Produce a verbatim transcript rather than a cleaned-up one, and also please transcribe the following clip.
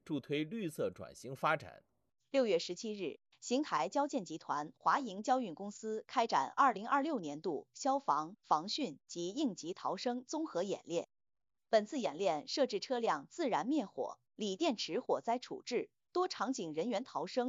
助推绿色转型发展。 六月十七日，邢台交建集团华营交运公司开展二零二六年度消防、防汛及应急逃生综合演练。本次演练设置车辆自燃灭火、锂电池火灾处置、多场景人员逃生